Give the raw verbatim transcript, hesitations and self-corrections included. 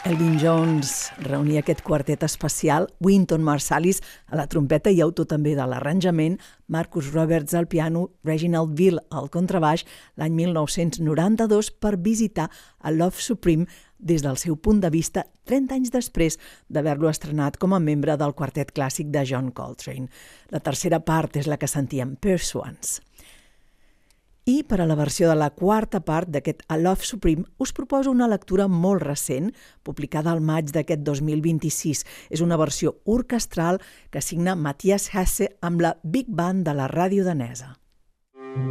Elvin Jones reunia aquest quartet especial, Wynton Marsalis a la trompeta i autor també de l'arranjament, Marcus Roberts al piano, Reginald Veal al contrabaix, l'any mil nou-cents noranta-dos per visitar a Love Supreme des del seu punt de vista trenta anys després d'haver-lo estrenat com a membre del quartet clàssic de John Coltrane. La tercera part és la que sentíem, Pursuance. I per a la versió de la quarta part d'aquest A Love Supreme us proposo una lectura molt recent, publicada al maig d'aquest dos mil vint-i-sis. És una versió orquestral que signa Matthias Hesse amb la Big Band de la ràdio danesa.